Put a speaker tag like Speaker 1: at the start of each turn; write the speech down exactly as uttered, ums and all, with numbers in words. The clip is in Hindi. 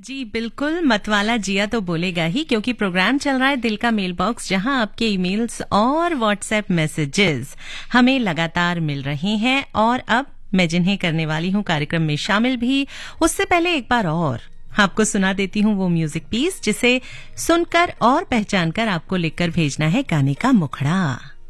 Speaker 1: जी बिल्कुल, मतवाला जिया तो बोलेगा ही क्योंकि प्रोग्राम चल रहा है दिल का मेल बॉक्स, जहां आपके ईमेल्स और व्हाट्सएप मैसेजेस हमें लगातार मिल रहे हैं। और अब मैं जिन्हें करने वाली हूं कार्यक्रम में शामिल भी, उससे पहले एक बार और आपको सुना देती हूं वो म्यूजिक पीस जिसे सुनकर और पहचानकर आपको लिखकर भेजना है गाने का मुखड़ा।